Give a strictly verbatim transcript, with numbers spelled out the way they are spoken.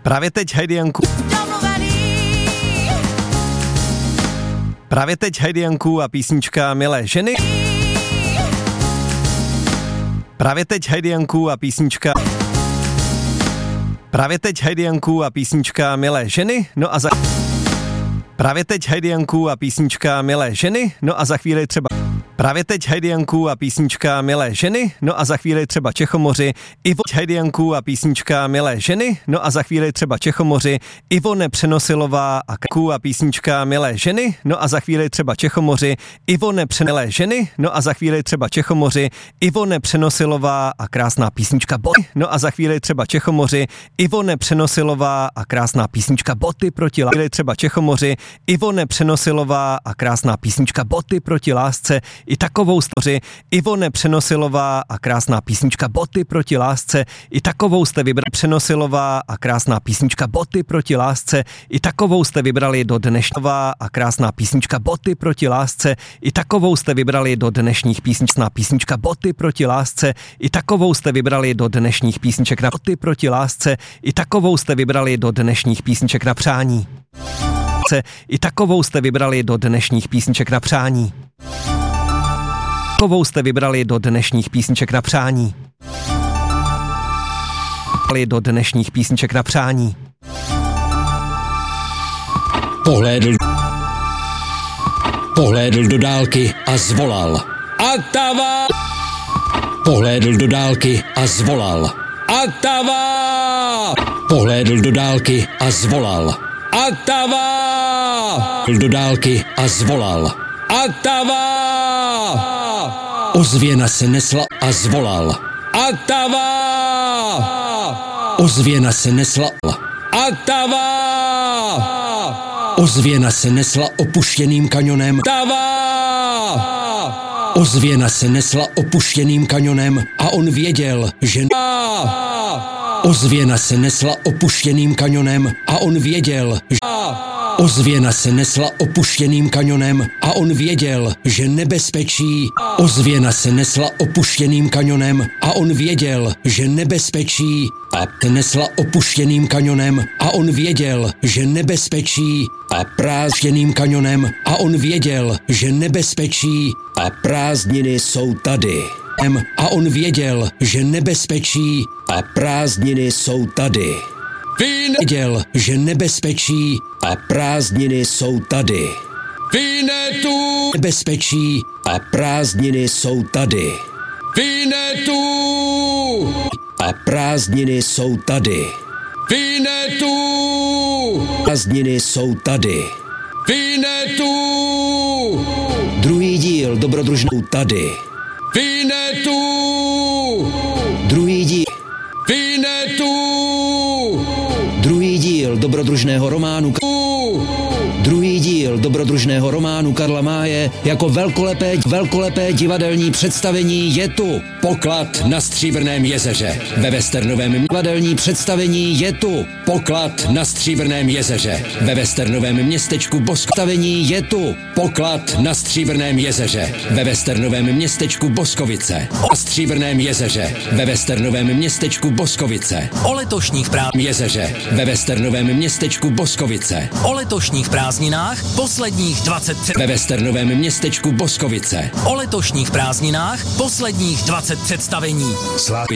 Právě teď Heidi Janku. Právě teď Heidi Janku a písnička Milé ženy. Právě teď Heidi Janku a písnička. Právě teď Heidi Janku a písnička Milé ženy. No a za Právě teď Heidi Janku a písnička Milé ženy. No a za chvíli třeba Právě teď Heidi Janku a písnička Milé ženy. No a za chvíli třeba Čechomoři. Ivo Heidi Janku a písnička Milé ženy. No a za chvíli třeba Čechomoři. Ivone Přenosilová a Ků a písnička Milé ženy. No a za chvíli třeba Čechomoři. Ivone Přenilé ženy. No a za chvíli třeba Čechomoři. Ivone Přenosilová a krásná písnička Boty. No a za chvíli třeba Čechomoři. Ivone Přenosilová a krásná písnička Boty proti lásce. Třeba Čechomoři. Ivone Přenosilová a krásná písnička Boty proti lásce. I takovou stoři. Ivone Přenosilová a krásná písnička Boty proti lásce. I takovou jste vybrali. Přenosilová a krásná písnička Boty proti lásce. I takovou jste vybrali do dnešního a krásná písnička Boty proti lásce. I takovou jste vybrali do dnešních písničná písnička Boty proti lásce. I takovou jste vybrali do dnešních písniček na Boty proti lásce. I takovou jste vybrali do dnešních písniček na přání. I takovou jste vybrali do dnešních písniček na přání. Takovou jste vybrali do dnešních písniček na přání. Do dnešních písniček na přání. Pohlédl Pohlédl do dálky a zvolal. Atava! Pohlédl do dálky a zvolal. Atava! Pohlédl do dálky a zvolal. Atava! Do dálky a zvolal. Atava! Ozvěna se nesla a zvolal. Atava! Ozvěna se nesla. Atava! Ozvěna se nesla opuštěným kanionem. Atava! Ozvěna se nesla opuštěným kanionem a on věděl, že Ozvěna se nesla opuštěným kanionem a on věděl, že Ozvěna se nesla opuštěným kanionem a on věděl, že nebezpečí. Ozvěna se nesla opuštěným kanionem a on věděl, že nebezpečí a nesla opuštěným kanionem a on věděl, že nebezpečí a prázdněným kanionem a on věděl, že nebezpečí a prázdniny jsou tady. A on věděl, že nebezpečí a prázdniny jsou tady. Věděl, že nebezpečí a prázdniny jsou tady. Vinetu! Nebezpečí a prázdniny jsou tady. Vinetu! A prázdniny jsou tady. Vinetu! Prázdniny jsou tady. Vinetu! Druhý díl dobrodružnou tady. Vinetu! Druhý díl. Vinetu! Druhý díl dobrodružného románu. Druhý díl dobrodružného románu Karla Máje jako velkolepé, velkolepé divadelní představení je tu. Poklad na Stříbrném jezeře. Ve westernovém divadelní představení je tu. Poklad na Stříbrném jezeře. Ve westernovém městečku Boskovice je tu. Poklad na Stříbrném jezeře. Ve westernovém městečku Boskovice. O Stříbrném jezeře. Ve westernovém městečku Boskovice. O letošních práv jezeře. Ve westernovém městečku Boskovice. O letošních prázdninách posledních dvacet tři ve westernovém městečku Boskovice. O letošních prázdninách posledních dvacet představení. Slávy